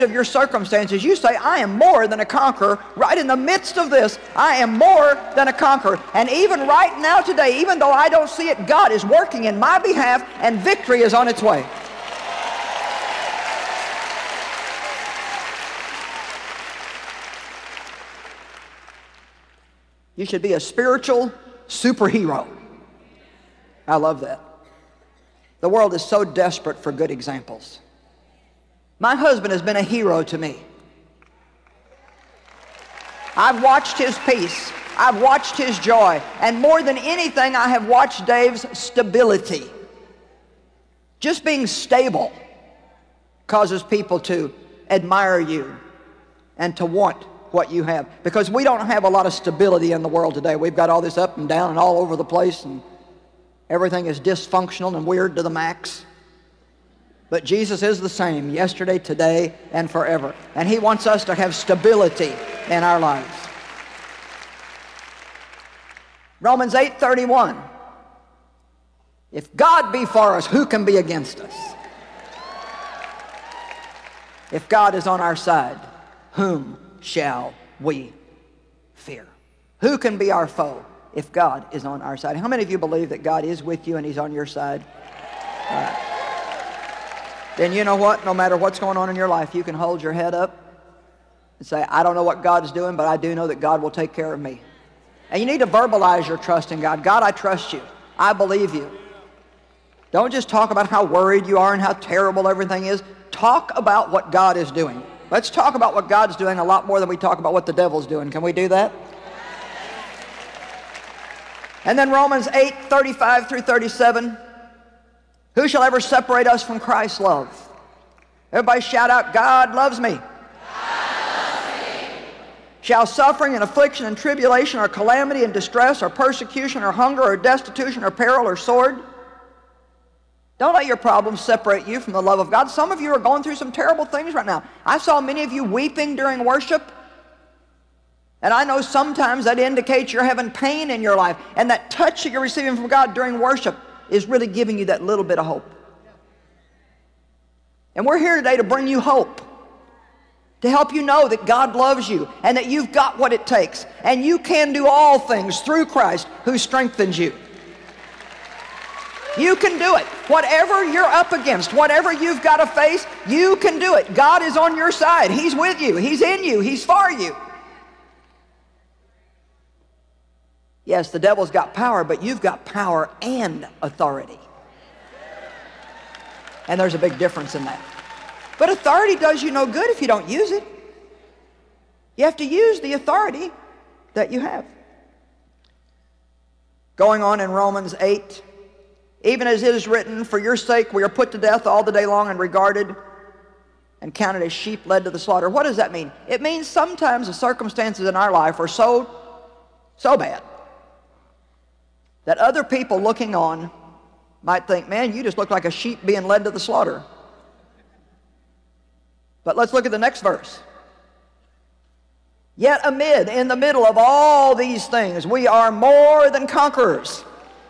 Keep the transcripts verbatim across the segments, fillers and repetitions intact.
of your circumstances, you say, I am more than a conqueror. Right in the midst of this, I am more than a conqueror. And even right now today, even though I don't see it, God is working in my behalf and victory is on its way. You should be a spiritual superhero. I love that. The world is so desperate for good examples. My husband has been a hero to me. I've watched his peace. I've watched his joy. And more than anything, I have watched Dave's stability. Just being stable causes people to admire you and to want what you have. Because we don't have a lot of stability in the world today. We've got all this up and down and all over the place, and everything is dysfunctional and weird to the max. But Jesus is the same yesterday, today, and forever. And He wants us to have stability in our lives. Romans eight thirty-one. If God be for us, who can be against us? If God is on our side, whom shall we fear? Who can be our foe if God is on our side? How many of you believe that God is with you and He's on your side? All right. Then you know what? No matter what's going on in your life, you can hold your head up and say, I don't know what God's doing, but I do know that God will take care of me. And you need to verbalize your trust in God. God, I trust you. I believe you. Don't just talk about how worried you are and how terrible everything is. Talk about what God is doing. Let's talk about what God's doing a lot more than we talk about what the devil's doing. Can we do that? And then Romans eight thirty-five through thirty-seven. Who shall ever separate us from Christ's love? Everybody shout out, God loves me. God loves me. Shall suffering and affliction and tribulation or calamity and distress or persecution or hunger or destitution or peril or sword? Don't let your problems separate you from the love of God. Some of you are going through some terrible things right now. I saw many of you weeping during worship. And I know sometimes that indicates you're having pain in your life. And that touch that you're receiving from God during worship is really giving you that little bit of hope. And we're here today to bring you hope. To help you know that God loves you and that you've got what it takes. And you can do all things through Christ who strengthens you. You can do it. Whatever you're up against, whatever you've got to face, you can do it. God is on your side. He's with you. He's in you. He's for you. Yes, the devil's got power, but you've got power and authority. And there's a big difference in that. But authority does you no good if you don't use it. You have to use the authority that you have. Going on in Romans eight, even as it is written, for your sake we are put to death all the day long and regarded and counted as sheep led to the slaughter. What does that mean? It means sometimes the circumstances in our life are so, so bad that other people looking on might think, man, you just look like a sheep being led to the slaughter. But let's look at the next verse. Yet amid, in the middle of all these things, we are more than conquerors.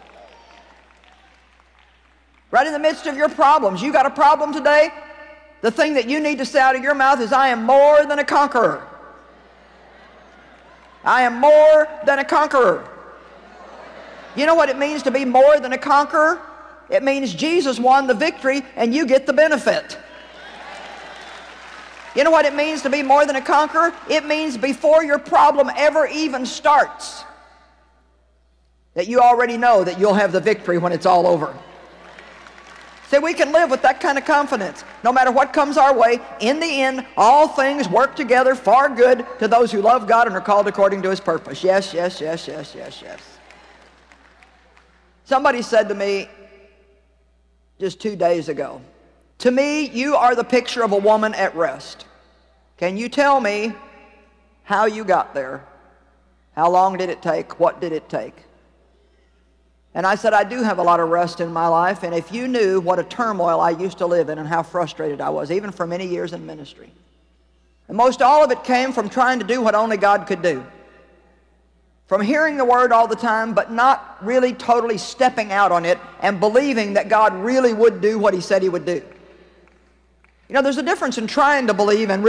Right in the midst of your problems. You got a problem today? The thing that you need to say out of your mouth is, I am more than a conqueror. I am more than a conqueror. You know what it means to be more than a conqueror? It means Jesus won the victory and you get the benefit. You know what it means to be more than a conqueror? It means before your problem ever even starts, that you already know that you'll have the victory when it's all over. See, we can live with that kind of confidence. No matter what comes our way, in the end, all things work together for good to those who love God and are called according to His purpose. Yes, yes, yes, yes, yes, yes. Somebody said to me just two days ago, to me, you are the picture of a woman at rest. Can you tell me how you got there? How long did it take? What did it take? And I said, I do have a lot of rest in my life, and if you knew what a turmoil I used to live in and how frustrated I was, even for many years in ministry. And most all of it came from trying to do what only God could do. From hearing the Word all the time, but not really totally stepping out on it and believing that God really would do what He said He would do. You know, there's a difference in trying to believe and